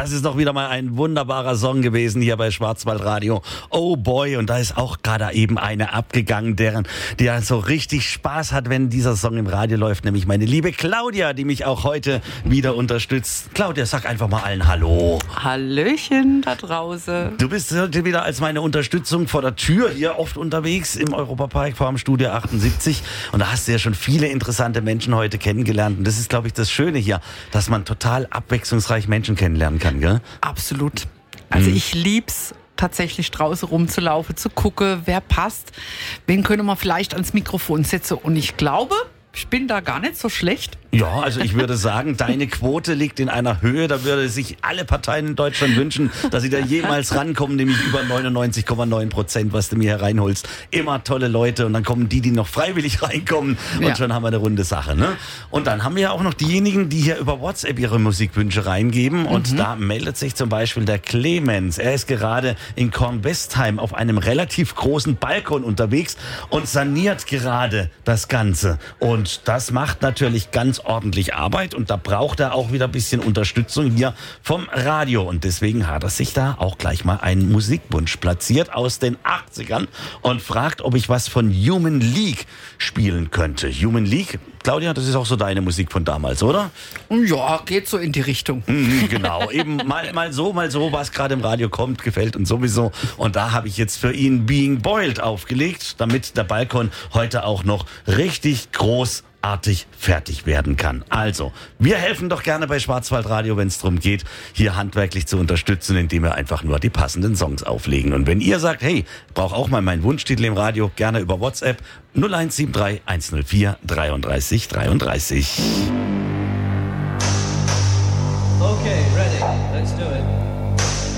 das ist doch wieder mal ein wunderbarer Song gewesen hier bei Schwarzwaldradio. Oh boy, und da ist auch gerade eben eine abgegangen, die ja so richtig Spaß hat, wenn dieser Song im Radio läuft, nämlich meine liebe Claudia, die mich auch heute wieder unterstützt. Claudia, sag einfach mal allen Hallo. Hallöchen da draußen. Du bist heute wieder als meine Unterstützung vor der Tür hier oft unterwegs im Europapark vor dem Studio 78 und da hast du ja schon viele interessante Menschen heute kennengelernt und das ist, glaube ich, das Schöne hier, dass man total abwechslungsreich Menschen kennenlernen kann, gell? Absolut. Also ich lieb's tatsächlich draußen rumzulaufen, zu gucken, wer passt, wen können wir vielleicht ans Mikrofon setzen und ich glaube, ich bin da gar nicht so schlecht. Ja, also ich würde sagen, deine Quote liegt in einer Höhe, da würde sich alle Parteien in Deutschland wünschen, dass sie da jemals rankommen, nämlich über 99,9%, was du mir hier reinholst. Immer tolle Leute und dann kommen die noch freiwillig reinkommen und schon haben wir eine runde Sache, ne? Und dann haben wir ja auch noch diejenigen, die hier über WhatsApp ihre Musikwünsche reingeben und da meldet sich zum Beispiel der Clemens. Er ist gerade in Kornwestheim auf einem relativ großen Balkon unterwegs und saniert gerade das Ganze und das macht natürlich ganz ordentlich Arbeit und da braucht er auch wieder ein bisschen Unterstützung hier vom Radio und deswegen hat er sich da auch gleich mal einen Musikwunsch platziert aus den 80ern und fragt, ob ich was von Human League spielen könnte. Human League, Claudia, das ist auch so deine Musik von damals, oder? Ja, geht so in die Richtung. Genau, eben mal so, was gerade im Radio kommt, gefällt uns sowieso. Und da habe ich jetzt für ihn Being Boiled aufgelegt, damit der Balkon heute auch noch richtig großartig fertig werden kann. Also, wir helfen doch gerne bei Schwarzwaldradio, wenn es darum geht, hier handwerklich zu unterstützen, indem wir einfach nur die passenden Songs auflegen. Und wenn ihr sagt, hey, brauche auch mal meinen Wunschtitel im Radio, gerne über WhatsApp 0173 104 33 33. Okay, ready. Let's do it.